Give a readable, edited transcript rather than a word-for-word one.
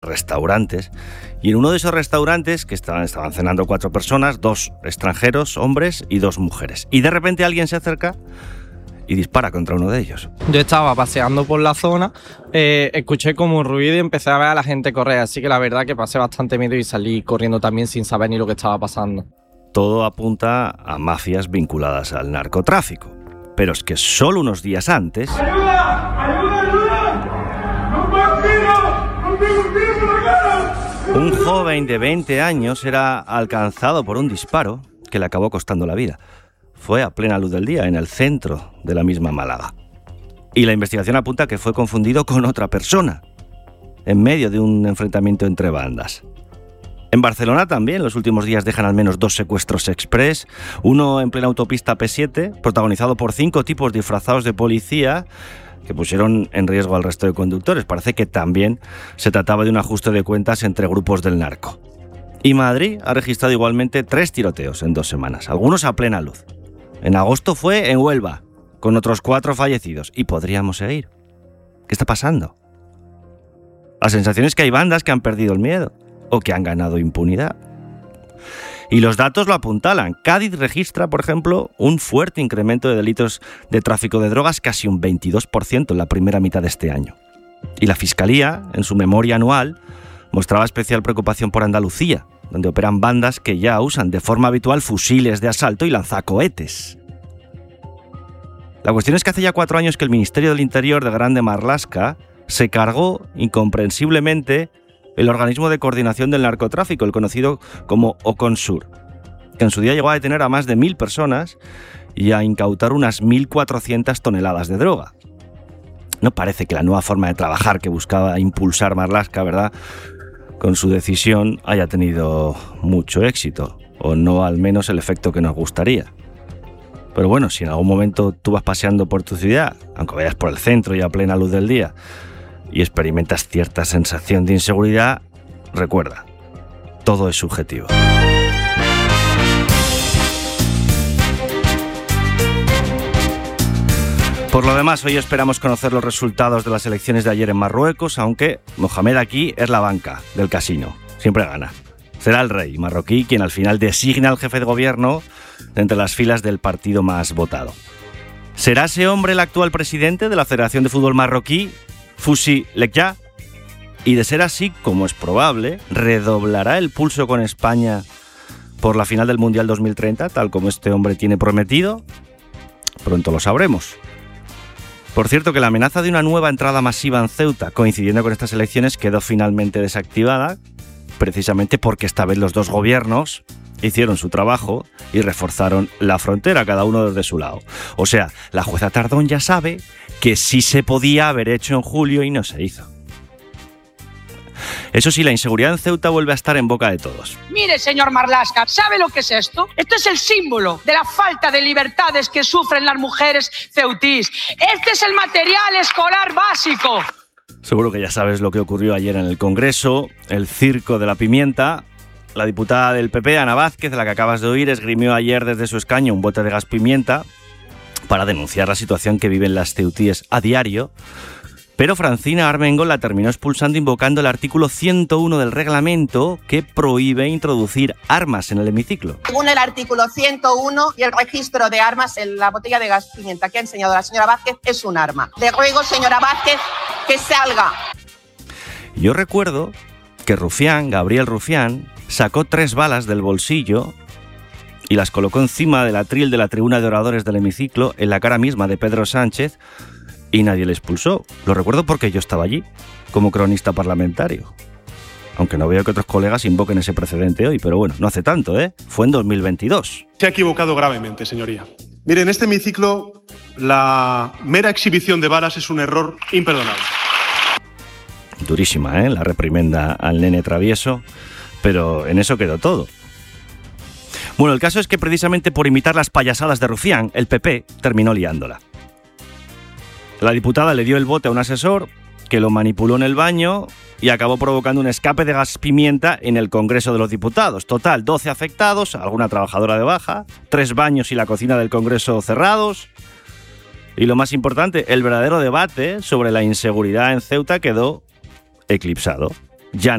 restaurantes, y en uno de esos restaurantes que estaban cenando 4 personas, 2 extranjeros, hombres y 2 mujeres. Y de repente alguien se acerca y dispara contra uno de ellos. Yo estaba paseando por la zona, escuché como un ruido y empecé a ver a la gente correr, así que la verdad que pasé bastante miedo y salí corriendo también sin saber ni lo que estaba pasando. Todo apunta a mafias vinculadas al narcotráfico. Pero es que solo unos días antes... ¡Ayuda! ¡Ayuda! ¡Ayuda! ¡No puedo tiro! ¡No tengo un tiro por la cara! Un joven de 20 años era alcanzado por un disparo que le acabó costando la vida. Fue a plena luz del día, en el centro de la misma Málaga. Y la investigación apunta que fue confundido con otra persona, en medio de un enfrentamiento entre bandas. En Barcelona también, los últimos días dejan al menos 2 secuestros express, uno en plena autopista P7, protagonizado por 5 tipos disfrazados de policía que pusieron en riesgo al resto de conductores. Parece que también se trataba de un ajuste de cuentas entre grupos del narco. Y Madrid ha registrado igualmente 3 tiroteos en 2 semanas, algunos a plena luz. En agosto fue en Huelva, con otros 4 fallecidos. Y podríamos seguir. ¿Qué está pasando? La sensación es que hay bandas que han perdido el miedo o que han ganado impunidad. Y los datos lo apuntalan. Cádiz registra, por ejemplo, un fuerte incremento de delitos de tráfico de drogas, casi un 22% en la primera mitad de este año. Y la Fiscalía, en su memoria anual, mostraba especial preocupación por Andalucía, donde operan bandas que ya usan de forma habitual fusiles de asalto y lanzacohetes. La cuestión es que hace ya 4 años que el Ministerio del Interior de Grande Marlaska se cargó incomprensiblemente el organismo de coordinación del narcotráfico, el conocido como Oconsur, que en su día llegó a detener a más de 1.000 personas y a incautar unas 1.400 toneladas de droga. No parece que la nueva forma de trabajar que buscaba impulsar Marlaska, ¿verdad?, con su decisión haya tenido mucho éxito, o no al menos el efecto que nos gustaría. Pero bueno, si en algún momento tú vas paseando por tu ciudad, aunque vayas por el centro y a plena luz del día, y experimentas cierta sensación de inseguridad, recuerda, todo es subjetivo. Por lo demás, hoy esperamos conocer los resultados de las elecciones de ayer en Marruecos, aunque Mohamed aquí es la banca del casino, siempre gana. Será el rey marroquí quien al final designa al jefe de gobierno de entre las filas del partido más votado. ¿Será ese hombre el actual presidente de la Federación de Fútbol Marroquí, Fouzi Lekja? Y de ser así, como es probable, ¿redoblará el pulso con España por la final del Mundial 2030, tal como este hombre tiene prometido? Pronto lo sabremos. Por cierto, que la amenaza de una nueva entrada masiva en Ceuta, coincidiendo con estas elecciones, quedó finalmente desactivada, precisamente porque esta vez los 2 gobiernos hicieron su trabajo y reforzaron la frontera, cada uno desde su lado. O sea, la jueza Tardón ya sabe que sí se podía haber hecho en julio y no se hizo. Eso sí, la inseguridad en Ceuta vuelve a estar en boca de todos. Mire, señor Marlaska, ¿sabe lo que es esto? Esto es el símbolo de la falta de libertades que sufren las mujeres ceutís. Este es el material escolar básico. Seguro que ya sabes lo que ocurrió ayer en el Congreso, el circo de la pimienta. La diputada del PP, Ana Vázquez, de la que acabas de oír, esgrimió ayer desde su escaño un bote de gas pimienta para denunciar la situación que viven las ceutíes a diario. Pero Francina Armengol la terminó expulsando invocando el artículo 101 del reglamento que prohíbe introducir armas en el hemiciclo. Según el artículo 101 y el registro de armas, en la botella de gas pimienta que ha enseñado la señora Vázquez es un arma. Le ruego, señora Vázquez, que salga. Yo recuerdo que Gabriel Rufián, sacó 3 balas del bolsillo y las colocó encima del atril de la tribuna de oradores del hemiciclo, en la cara misma de Pedro Sánchez, y nadie le expulsó. Lo recuerdo porque yo estaba allí, como cronista parlamentario. Aunque no veo que otros colegas invoquen ese precedente hoy, pero bueno, no hace tanto, ¿eh? Fue en 2022. Se ha equivocado gravemente, señoría. Mire, en este hemiciclo, la mera exhibición de balas es un error imperdonable. Durísima, ¿eh? La reprimenda al nene travieso, pero en eso quedó todo. Bueno, el caso es que precisamente por imitar las payasadas de Rufián, el PP terminó liándola. La diputada le dio el bote a un asesor que lo manipuló en el baño y acabó provocando un escape de gas pimienta en el Congreso de los Diputados. Total, 12 afectados, alguna trabajadora de baja, 3 baños y la cocina del Congreso cerrados. Y lo más importante, el verdadero debate sobre la inseguridad en Ceuta quedó eclipsado. Ya